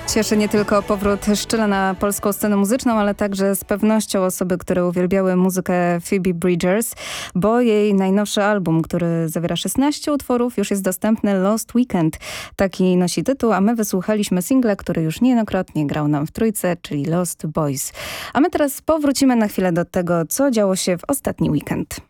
Cieszy nie tylko powrót Szczyla na polską scenę muzyczną, ale także z pewnością osoby, które uwielbiały muzykę Phoebe Bridgers, bo jej najnowszy album, który zawiera 16 utworów, już jest dostępny. Lost Weekend. Taki nosi tytuł, a my wysłuchaliśmy singla, który już niejednokrotnie grał nam w trójce, czyli Lost Boys. A my teraz powrócimy na chwilę do tego, co działo się w ostatni weekend.